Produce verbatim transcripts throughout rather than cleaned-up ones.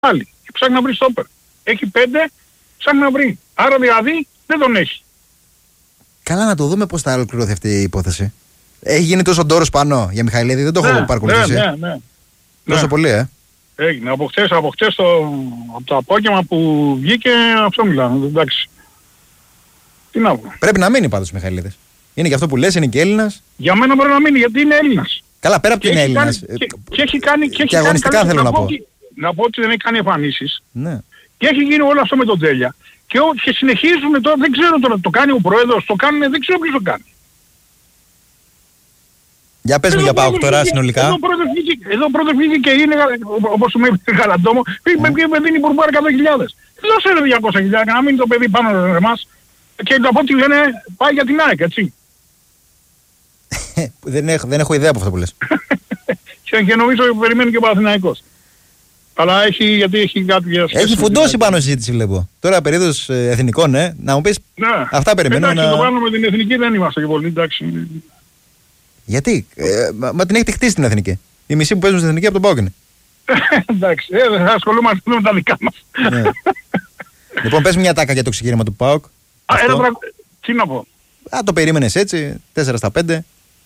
Άλλη. Και ψάχνει να βρει στόπερ. Έχει πέντε, ψάχνει να βρει. Άρα δηλαδή δεν τον έχει. Καλά, να το δούμε πώς θα ολοκληρωθεί αυτή η υπόθεση. Έχει γίνει τόσο ντόρος πάνω για Μιχαηλίδη, δεν το έχω ναι, παρακολουθήσει. Ναι, ναι, ναι. Τόσο ναι. πολύ, ε. Έγινε. Από χτες, από χτες το, από το απόγευμα που βγήκε, αυτό μιλάμε. Εντάξει. Τι να πω. Πρέπει να μείνει πάντως ο Μιχαηλίδης. Είναι και αυτό που λες, είναι και Έλληνας. Για μένα πρέπει να μείνει, γιατί είναι Έλληνας. Καλά, πέρα από την Έλληνας. Και, και, και έχει κάνει. Και, και έχει αγωνιστικά κάνει, θέλω να, να πω. πω. Να πω ότι δεν έχει κάνει εμφανίσεις. Ναι. Και έχει γίνει όλο αυτό με τον Τέλια. Και, και συνεχίζουν τώρα, δεν ξέρω τώρα, το κάνει ο πρόεδρος, το κάνουν, δεν ξέρω ποιος το κάνει. Για πες μου για ΠΑΟΚ τώρα συνολικά. Εδώ πρώτος βγήκε και είναι, όπως μου είπε Γαλαντόμο, πήγε με δίνει μπουρμπάρ εκατό χιλιάδες. Δώσε ρε διακόσια χιλιάδες να μείνει το παιδί πάνω σε εμάς. Και από ό,τι λένε πάει για την ΑΕΚ, έτσι. δεν, έχω, δεν έχω ιδέα από αυτό που λες. Και νομίζω ότι περιμένει και ο Παναθηναϊκός. Αλλά έχει, γιατί έχει κάποιες... Έχει φουντώσει πάνω στη συζήτηση βλέπω. Τώρα περίοδος ε, εθνικών, ε, να μου πεις ναι. Αυτά περιμένω. Εντάξει, να... το πάνω με την εθνική δεν είμαστε και πολύ, εντάξει. Γιατί, ε, μα, μα την έχετε χτίσει την εθνική. Η μισή που παίζουν στην εθνική από τον ΠΑΟΚ είναι. Εντάξει, ε, δεν θα ασχολούμαστε με τα δικά μας. ναι. Λοιπόν, πες μια τάκα για το ξεκίνημα του ΠΑΟΚ. Α, ένα τρα... Τι να πω. Α, το περίμενες έτσι, τέσσερα στα πέντε.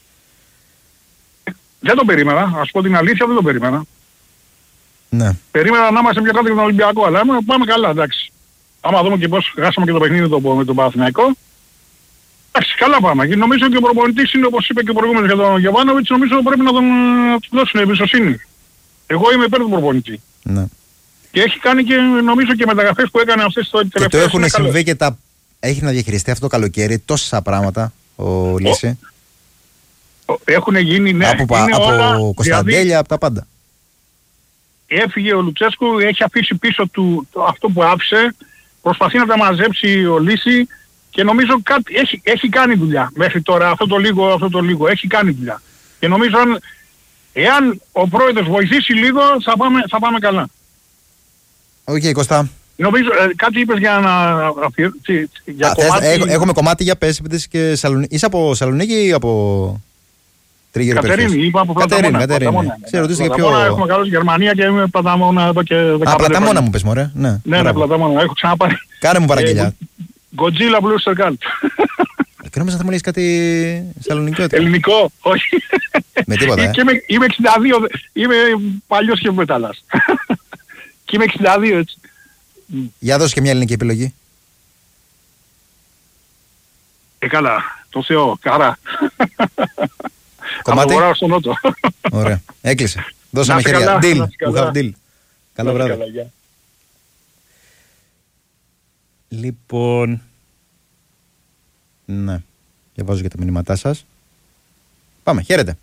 Δεν το περίμενα, ας πω την αλήθεια, δεν το περίμενα. Ναι. Περίμενα να είμαστε πιο κάτω για τον Ολυμπιακό, αλλά πάμε καλά, εντάξει. Άμα δούμε και πώς χάσαμε και το παιχνίδι το, με τον Παναθηναϊκό. Εντάξει, καλά πάμε. Και νομίζω ότι ο προπονητής είναι, όπως είπε και ο προηγούμενος για τον Γιοβάνοβιτς, νομίζω πρέπει να τον δώσουν εμπιστοσύνη. Εγώ είμαι υπέρ του προπονητή. Ναι. Και έχει κάνει και νομίζω και μεταγραφές που έκανε αυτές τις τελευταίες. Και το έχουν συμβεί και τα... Έχει να διαχειριστεί αυτό το καλοκαίρι τόσα πράγματα ο Λύση. Έχουν γίνει, ναι. Από, από Κωνσταντέλια, δηλαδή, από τα πάντα. Έφυγε ο Λουτσέσκου, έχει αφήσει πίσω του το, αυτό που άφησε, προσπαθεί να τα μαζέψει ο Λύση και νομίζω κάτι, έχει, έχει κάνει δουλειά μέχρι τώρα, αυτό το λίγο, αυτό το λίγο, έχει κάνει δουλειά. Και νομίζω αν, εάν ο πρόεδρος βοηθήσει λίγο θα πάμε, θα πάμε καλά. Οκ, okay, Κωστά. Νομίζω, ε, κάτι είπες για να... Για Α, κομμάτι... Έχ, έχουμε κομμάτι για πες, και Σαλονίκη. Είσαι από Σαλονίκη ή από... Τρίγυρο Κατερίνη, είπα από Πλαταμόνα. Κατερίνη, Ξέρω, ρωτήστε και πιο... Έχουμε καλώς Γερμανία και είμαι Πλαταμόνα εδώ και δεκαπέντε. Α, Πλαταμόνα μου πες μωρέ. Ναι, ναι, ναι, Πλαταμόνα. Έχω ξαναπάρει. Κάνε μου παραγγελιά. Godzilla Blue Circle. Και νόμιζα θα μου λες κάτι σαλονικιώτικο. Ελληνικό, όχι. Με τίποτα, ε. Είμαι εξήντα δύο, είμαι παλιός και μετάλλας. Και είμαι εξήντα δύο, έτσι. Για δώσε και μια ελληνική επιλογή. Ε, καλά. Το Θεό, χαρά. Κομμάτι. Από στον νότο. Ωραία. Έκλεισε. Δώσαμε χέρια. Deal. We have deal. Καλό βράδυ. Λοιπόν. Ναι. Διαβάζω και τα μηνύματά σας. Πάμε. Χαίρετε.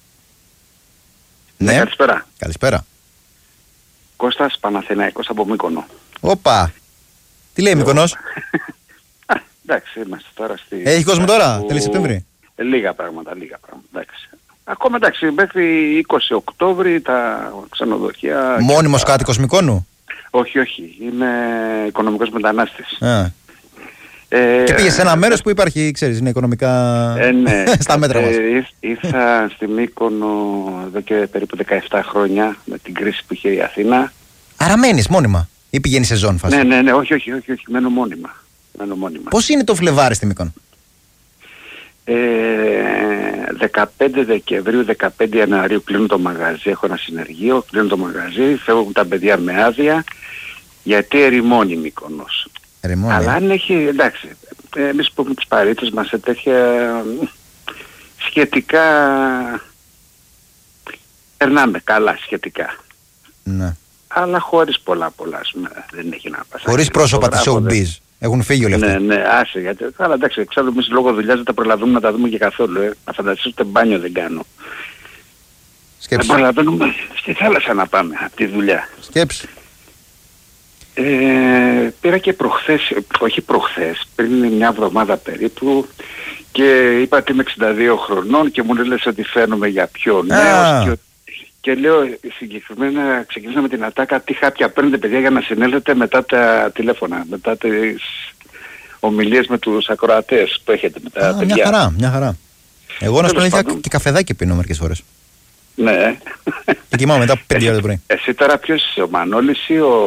Ναι. Καλησπέρα. Καλησπέρα. Κώστας Παναθηναϊκός από Μύκονο. Όπα. Τι λέει Μύκονος? Εντάξει, είμαστε τώρα στη... Έχει κόσμο τώρα, τέλη Σεπτέμβρη. Λίγα πράγματα, λίγα πράγματα, εντάξει. Ακόμα εντάξει, μέχρι είκοσι Οκτώβρη τα ξενοδοχεία... Μόνιμος τα... κάτοικος Μυκόνου? Όχι, όχι, είμαι οικονομικός μετανάστης. Α. Ε, και πήγε σε ένα μέρος που υπάρχει, ξέρεις, είναι οικονομικά ε, ναι. στα μέτρα μας. Ε, ήρθα στη Μύκονο εδώ και περίπου δεκαεπτά χρόνια με την κρίση που είχε η Αθήνα. Άρα μένεις μόνιμα ή πηγαίνεις σε ζώνη φάση? Ναι, ναι, ναι, όχι, όχι, όχι, όχι, μένω μόνιμα. Μένω μόνιμα. Πώς είναι το Φλεβάρι στη Μύκονο? Ε, δεκαπέντε Δεκεμβρίου, δεκαπέντε Ιανουαρίου κλείνω το μαγαζί, έχω ένα συνεργείο, κλείνω το μαγαζί, φεύγουν τα παιδιά με άδεια, γιατί ερημώνει Μύκονος. Ερημώνει. Αλλά αν έχει, εντάξει, εμείς πούμε τις παρήτες μας σε τέτοια σχετικά, περνάμε καλά σχετικά. Ναι. Αλλά χωρίς πολλά πολλά, δεν έχει να πας. Χωρίς πρόσωπα της showbiz. Έχουν φύγει όλοι αυτοί. Ναι, ναι, άσε, γιατί, αλλά εντάξει, εξάλλου εμείς λόγω δουλειάς δεν τα προλαβαίνουμε να τα δούμε και καθόλου, ε. Να φανταστείς ούτε μπάνιο δεν κάνω. Σκέψου. Δεν προλαβαίνουμε στη θάλασσα να πάμε, από τη δουλειά. Σκέψου. Ε, πήρα και προχθές, όχι προχθές, πριν μια εβδομάδα περίπου και είπα ότι είμαι εξήντα δύο χρονών και μου λες ότι φαίνομαι για πιο νέος και, και λέω συγκεκριμένα ξεκινήσαμε με την ατάκα τι χάπια παίρνετε παιδιά για να συνέλθετε μετά τα τηλέφωνα, μετά τις ομιλίες με τους ακροατές που έχετε με τα Α, παιδιά. Μια χαρά, μια χαρά. Εγώ να σου πω αλήθεια και καφεδάκι πίνω μερικές φορές. Ναι. Και κοιμάμαι μετά από πέντε ώρα το πρωί. Εσύ τώρα ποιος είσαι, ο Μανώλης ή ο